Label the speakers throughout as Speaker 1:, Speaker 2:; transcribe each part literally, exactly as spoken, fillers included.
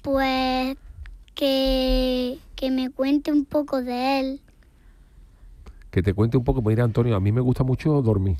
Speaker 1: Pues que, que me cuente un poco de él.
Speaker 2: Que te cuente un poco. Mira, Antonio, a mí me gusta mucho dormir.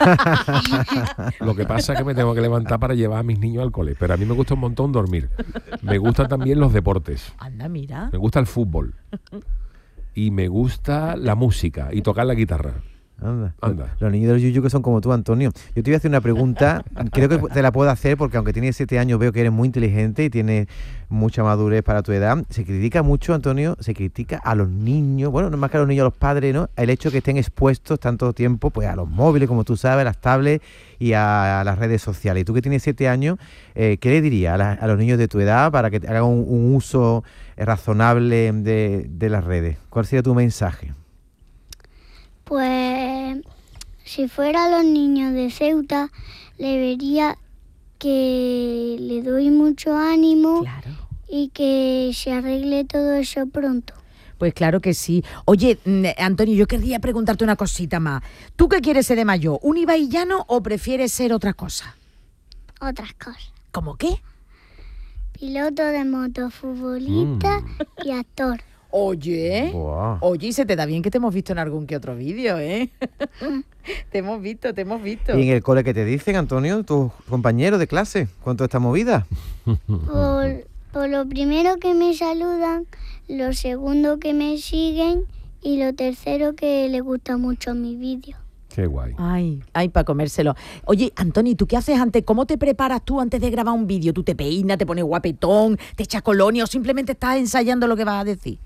Speaker 2: Lo que pasa es que me tengo que levantar para llevar a mis niños al cole, pero a mí me gusta un montón dormir. Me gustan también los deportes.
Speaker 3: Anda, mira.
Speaker 2: Me gusta el fútbol. Y me gusta la música y tocar la guitarra.
Speaker 4: Anda.
Speaker 2: Anda.
Speaker 4: Los niños del Yuyu que son como tú, Antonio. Yo te voy a hacer una pregunta, creo que te la puedo hacer porque aunque tienes siete años veo que eres muy inteligente y tienes mucha madurez para tu edad. Se critica mucho, Antonio, se critica a los niños, bueno, no más que a los niños, a los padres, ¿no? El hecho de que estén expuestos tanto tiempo pues a los móviles, como tú sabes, a las tablets y a, a las redes sociales. Y tú que tienes siete años, eh, ¿qué le dirías a, la, a los niños de tu edad para que hagan un, un uso razonable de, de las redes? ¿Cuál sería tu mensaje?
Speaker 1: Pues si fuera los niños de Ceuta, le vería que le doy mucho ánimo
Speaker 3: Claro.
Speaker 1: y que se arregle todo eso pronto.
Speaker 3: Pues claro que sí. Oye, Antonio, yo querría preguntarte una cosita más. ¿Tú qué quieres ser de mayor? ¿Un ibaiyano o prefieres ser otra cosa?
Speaker 1: Otras cosas.
Speaker 3: ¿Cómo qué?
Speaker 1: Piloto de moto, futbolista mm. y actor.
Speaker 3: Oye,
Speaker 4: Wow.
Speaker 3: oye, y se te da bien que te hemos visto en algún que otro vídeo, ¿eh? Te hemos visto, te hemos visto.
Speaker 4: ¿Y en el cole qué te dicen, Antonio, tus compañeros de clase? ¿Cuánto está movida?
Speaker 1: Por, por lo primero que me saludan, lo segundo que me siguen y lo tercero que les gusta mucho mi vídeo.
Speaker 2: Qué guay.
Speaker 3: Ay, ay, para comérselo. Oye, Antonio, ¿tú qué haces antes? ¿Cómo te preparas tú antes de grabar un vídeo? ¿Tú te peinas, te pones guapetón, te echas colonia o simplemente estás ensayando lo que vas a decir?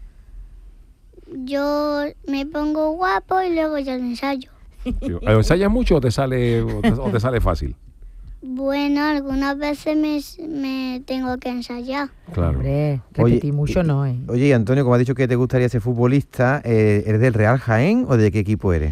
Speaker 1: Yo me pongo guapo y luego ya lo ensayo.
Speaker 2: ¿Lo ensayas mucho o te sale, o te, o te sale fácil?
Speaker 1: Bueno, algunas veces me, me tengo que ensayar.
Speaker 2: Claro.
Speaker 3: Hombre, repetir mucho
Speaker 4: y,
Speaker 3: no, ¿eh?
Speaker 4: Oye, y Antonio, como has dicho que te gustaría ser futbolista, eh, ¿eres del Real Jaén o de qué equipo eres?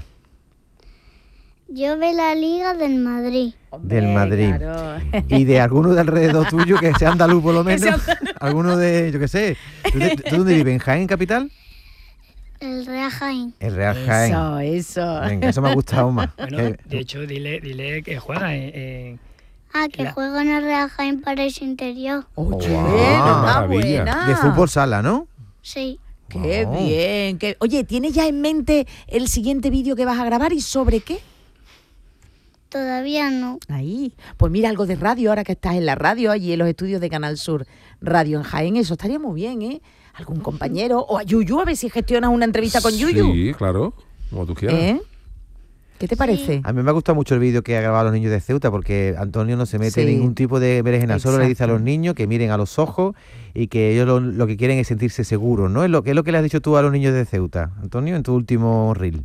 Speaker 1: Yo de la Liga del Madrid.
Speaker 3: Hombre,
Speaker 4: Del Madrid.
Speaker 3: Claro.
Speaker 4: Y de alguno de alrededor tuyo, que sea andaluz por lo menos. Alguno de, yo qué sé. ¿Tú, de, ¿tú dónde vives? ¿En Jaén capital?
Speaker 1: El Real Jaén.
Speaker 4: El Real Jaén.
Speaker 3: Eso, eso.
Speaker 4: Venga, eso me ha gustado más.
Speaker 5: Bueno,
Speaker 4: Que-
Speaker 5: de hecho, dile, dile que juega en... en-
Speaker 1: Ah, que
Speaker 5: La-
Speaker 1: juego en el Real Jaén para ese interior.
Speaker 3: Oye,
Speaker 4: Wow,
Speaker 2: maravilla.
Speaker 3: enhorabuena.
Speaker 4: de fútbol sala, ¿no?
Speaker 1: Sí.
Speaker 3: Qué
Speaker 4: Wow.
Speaker 3: bien. Qué... Oye, ¿tienes ya en mente el siguiente vídeo que vas a grabar y sobre qué?
Speaker 1: Todavía no.
Speaker 3: Ahí. Pues mira, algo de radio, ahora que estás en la radio, allí en los estudios de Canal Sur Radio en Jaén, eso estaría muy bien, ¿eh? Algún compañero, o a Yuyu, a ver si gestionas una entrevista con Yuyu.
Speaker 2: Sí, claro, como tú quieras.
Speaker 3: ¿Eh? ¿Qué te parece?
Speaker 4: A mí me ha gustado mucho el vídeo que ha grabado los niños de Ceuta, porque Antonio no se mete
Speaker 3: Sí.
Speaker 4: en ningún tipo de berenjena, solo le dice a
Speaker 3: Exacto.
Speaker 4: los niños que miren a los ojos y que ellos lo, lo que quieren es sentirse seguros, ¿no? Es lo que es lo que le has dicho tú a los niños de Ceuta, Antonio, en tu último reel.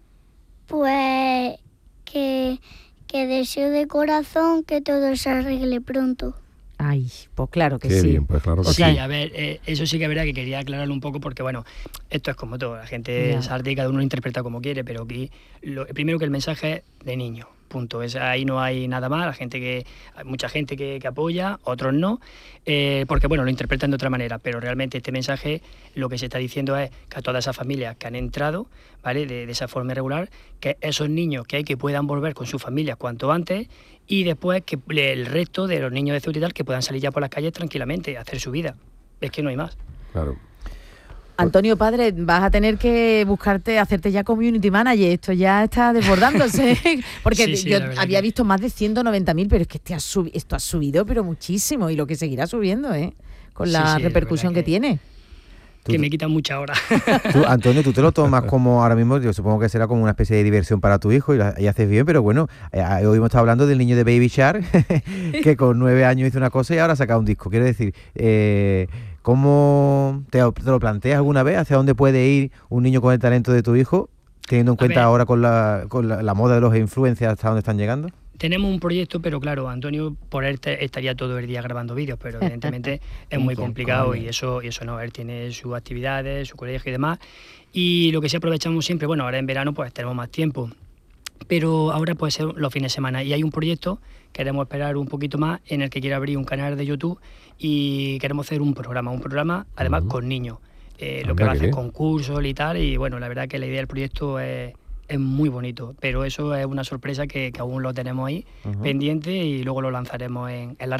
Speaker 1: Pues que, que deseo de corazón que todo se arregle pronto.
Speaker 3: Ay, pues claro que
Speaker 2: Qué
Speaker 3: sí.
Speaker 2: bien, pues claro que
Speaker 3: O
Speaker 2: sí.
Speaker 5: Sí,
Speaker 3: sea,
Speaker 5: a ver, eh, eso sí que es verdad que quería aclararlo un poco porque, bueno, esto es como todo, la gente
Speaker 3: Ya.
Speaker 5: salte y cada uno lo interpreta como quiere, pero aquí, lo, primero que el mensaje es de niño, punto. Es, ahí no hay nada más, la gente que, hay mucha gente que, que apoya, otros no, eh, porque, bueno, lo interpretan de otra manera, pero realmente este mensaje lo que se está diciendo es que a todas esas familias que han entrado, ¿vale?, de, de esa forma irregular, que esos niños que hay que puedan volver con sus familias cuanto antes y después que el resto de los niños de Ceuta y tal que puedan salir ya por las calles tranquilamente, a hacer su vida. Es que no hay más.
Speaker 2: Claro.
Speaker 3: Antonio, padre, vas a tener que buscarte, hacerte ya community manager. Esto ya está desbordándose. Porque
Speaker 5: Sí, sí,
Speaker 3: yo
Speaker 5: la verdad
Speaker 3: había
Speaker 5: que-
Speaker 3: visto más de ciento noventa mil, pero es que este ha subi- esto ha subido, pero muchísimo. Y lo que seguirá subiendo, ¿eh? Con
Speaker 5: Sí,
Speaker 3: la
Speaker 5: sí, la
Speaker 3: repercusión
Speaker 5: verdad
Speaker 3: que,
Speaker 5: que-
Speaker 3: tiene.
Speaker 4: Tú-
Speaker 5: Que me quitan mucha hora.
Speaker 4: Tú, Antonio, tú te lo tomas como ahora mismo, yo supongo que será como una especie de diversión para tu hijo y, la- y haces bien, pero bueno, eh, hoy hemos estado hablando del niño de Baby Shark, que con nueve años hizo una cosa y ahora ha sacado un disco. Quiero decir, eh, ¿cómo te, te lo planteas alguna vez? ¿Hacia dónde puede ir un niño con el talento de tu hijo? Teniendo en
Speaker 5: A
Speaker 4: cuenta
Speaker 5: ver.
Speaker 4: ahora con, la, con la, la moda de los influencers hasta dónde están llegando.
Speaker 5: Tenemos un proyecto, pero claro, Antonio por él te- estaría todo el día grabando vídeos, pero evidentemente es muy
Speaker 3: Ya,
Speaker 5: complicado
Speaker 3: cole.
Speaker 5: y eso, y eso no, él tiene sus actividades, su colegio y demás. Y lo que sí aprovechamos siempre, bueno, ahora en verano pues tenemos más tiempo, pero ahora puede ser los fines de semana. Y hay un proyecto, queremos esperar un poquito más, en el que quiere abrir un canal de YouTube y queremos hacer un programa, un programa además
Speaker 2: Ujú.
Speaker 5: con niños. Eh, lo
Speaker 2: Anda,
Speaker 5: que va a
Speaker 2: qué
Speaker 5: hacer
Speaker 2: bien.
Speaker 5: concursos y tal, y bueno, la verdad que la idea del proyecto es, es muy bonito, pero eso es una sorpresa que, que aún lo tenemos ahí
Speaker 4: Ujú.
Speaker 5: pendiente y luego lo lanzaremos en, en las redes.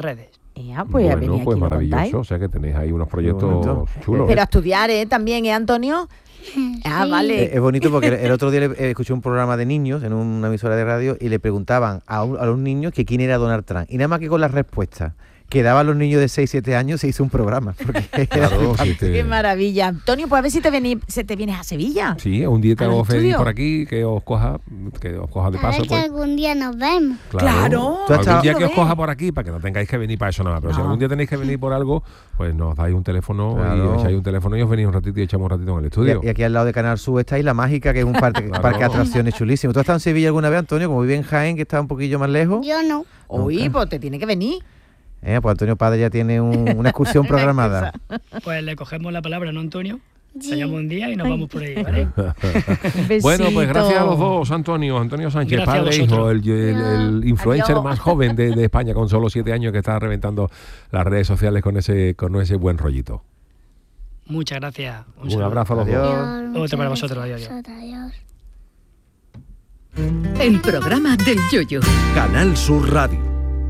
Speaker 3: Ya, pues
Speaker 2: bueno,
Speaker 3: venid aquí
Speaker 2: pues
Speaker 3: y lo
Speaker 2: maravilloso,
Speaker 3: contáis.
Speaker 2: o sea que tenéis ahí unos
Speaker 4: bonito.
Speaker 2: proyectos chulos.
Speaker 3: Pero a estudiar, ¿eh? También, ¿eh, Antonio? Ah,
Speaker 1: Sí.
Speaker 3: vale.
Speaker 4: Eh, Es bonito porque el- el otro día le- eh, escuché un programa de niños en una emisora de radio y le preguntaban a, un- a los niños que quién era Donald Trump. Y nada más que con las respuestas que daban los niños de seis siete años se hizo un programa. Porque era
Speaker 2: Claro,
Speaker 4: flipante.
Speaker 2: sí, te-
Speaker 3: Qué maravilla. Antonio, pues a ver si te, vení, se te vienes a Sevilla.
Speaker 2: Sí, un día te
Speaker 3: ¿Al
Speaker 2: hago venir
Speaker 3: estudio?
Speaker 2: por aquí, que os coja, que os coja de
Speaker 1: A
Speaker 2: paso.
Speaker 1: ver que
Speaker 2: Pues.
Speaker 1: algún día nos vemos.
Speaker 3: Claro.
Speaker 4: Tú has
Speaker 2: Algún
Speaker 4: estado-
Speaker 2: día que os
Speaker 3: Lo
Speaker 2: coja
Speaker 3: ves.
Speaker 2: por aquí, para que no tengáis que venir para eso nada más. Pero si
Speaker 3: No.
Speaker 2: algún día tenéis que venir por algo, pues nos dais un teléfono
Speaker 4: Claro.
Speaker 2: y echáis un teléfono y os venís un ratito y echamos un ratito en el
Speaker 4: Y,
Speaker 2: estudio.
Speaker 4: y aquí al lado de Canal Sur está Isla Mágica, que es un parque,
Speaker 2: Claro.
Speaker 4: parque de atracciones chulísimo. ¿Tú has estado en Sevilla alguna vez, Antonio? Como vive en Jaén, que está un poquillo más lejos.
Speaker 1: Yo no.
Speaker 3: Uy, pues te tiene que venir.
Speaker 4: Eh, pues Antonio Padre ya tiene un- una excursión programada.
Speaker 5: Pues le cogemos la palabra, ¿no, Antonio?
Speaker 1: Sí.
Speaker 5: Enseñamos un día y nos vamos por ahí, ¿vale?
Speaker 2: Bueno, pues
Speaker 3: Besito.
Speaker 2: gracias a los dos, Antonio, Antonio Sánchez,
Speaker 5: Gracias a
Speaker 2: padre e
Speaker 5: vosotros.
Speaker 2: hijo, el, el- el influencer
Speaker 3: Adiós.
Speaker 2: más joven de, de España con solo siete años que está reventando las redes sociales con ese, con ese buen rollito.
Speaker 5: Muchas gracias.
Speaker 2: Un,
Speaker 5: saludo.
Speaker 2: abrazo a los
Speaker 4: Adiós.
Speaker 2: dos.
Speaker 1: Adiós,
Speaker 5: Otro
Speaker 1: muchas
Speaker 5: para vosotros,
Speaker 1: gracias
Speaker 5: adiós,
Speaker 1: a vosotros, adiós.
Speaker 6: El programa del Yoyo.
Speaker 7: Canal Sur Radio.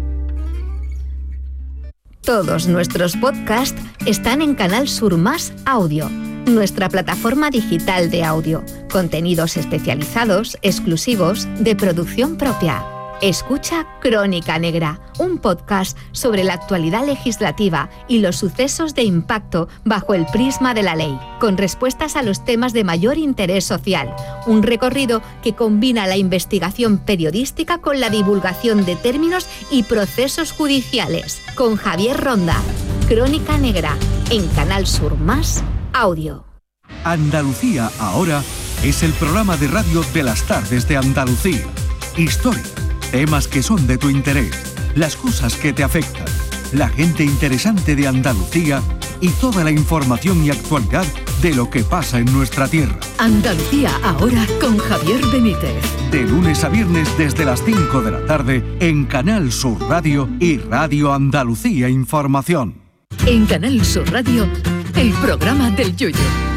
Speaker 6: Todos nuestros podcasts están en Canal Sur Más Audio, nuestra plataforma digital de audio, contenidos especializados, exclusivos, de producción propia. Escucha Crónica Negra, un podcast sobre la actualidad legislativa y los sucesos de impacto bajo el prisma de la ley, con respuestas a los temas de mayor interés social. Un recorrido que combina la investigación periodística con la divulgación de términos y procesos judiciales. Con Javier Ronda. Crónica Negra, en Canal Sur Más Audio.
Speaker 7: Andalucía ahora es el programa de radio de las tardes de Andalucía. Historia, temas que son de tu interés, las cosas que te afectan, la gente interesante de Andalucía y toda la información y actualidad de lo que pasa en nuestra tierra.
Speaker 6: Andalucía ahora con Javier Benítez.
Speaker 7: De lunes a viernes desde las cinco de la tarde en Canal Sur Radio y Radio Andalucía Información.
Speaker 6: En Canal Sur Radio, el programa del Yoyo.